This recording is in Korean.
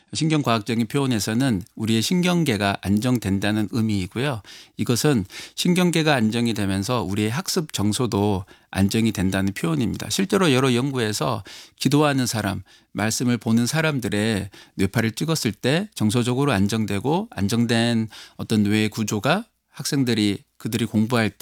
신경과학적인 표현에서는 우리의 신경계가 안정된다는 의미이고요. 이것은 신경계가 안정이 되면서 우리의 학습 정서도 안정이 된다는 표현입니다. 실제로 여러 연구에서 기도하는 사람, 말씀을 보는 사람들의 뇌파를 찍었을 때 정서적으로 안정되고 안정된 어떤 뇌의 구조가 학생들이 그들이 공부할